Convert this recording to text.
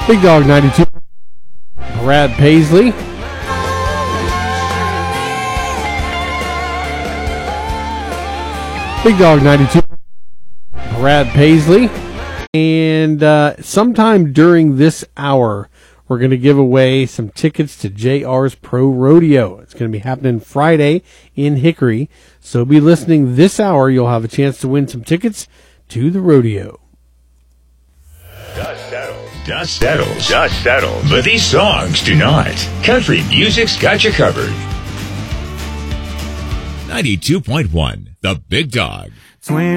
Big Dog 92. Brad Paisley. Big Dog 92. Brad Paisley. And sometime during this hour, we're going to give away some tickets to JR's Pro Rodeo. It's going to be happening Friday in Hickory. So be listening this hour. You'll have a chance to win some tickets to the rodeo. Dust settles. But these songs do not. Country music's got you covered. 92.1, The Big Dog.